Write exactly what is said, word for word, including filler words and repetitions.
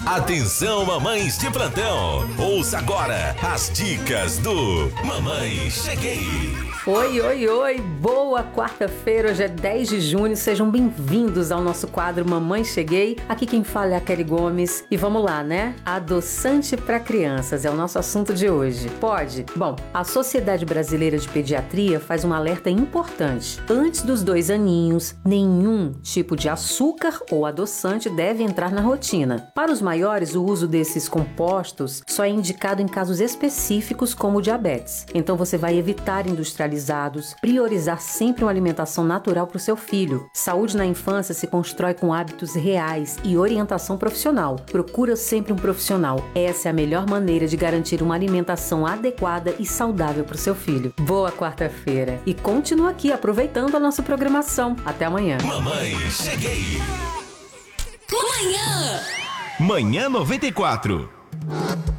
Atenção, mamães de plantão. Ouça agora as dicas do Mamãe Cheguei. Oi, oi, oi. Boa quarta-feira. Hoje é dez de junho. Sejam bem-vindos ao nosso quadro Mamãe Cheguei. Aqui quem fala é a Kelly Gomes. E vamos lá, né? Adoçante para crianças é o nosso assunto de hoje. Pode? Bom, a Sociedade Brasileira de Pediatria faz um alerta importante. Antes dos dois aninhos, nenhum tipo de açúcar ou adoçante deve entrar na rotina. Para os maiores, o uso desses compostos só é indicado em casos específicos como diabetes. Então você vai evitar industrializados, priorizar sempre uma alimentação natural para o seu filho. Saúde na infância se constrói com hábitos reais e orientação profissional. Procura sempre um profissional. Essa é a melhor maneira de garantir uma alimentação adequada e saudável para o seu filho. Boa quarta-feira e continua aqui aproveitando a nossa programação. Até amanhã. Mamãe Cheguei. Manhã Manhã noventa e quatro.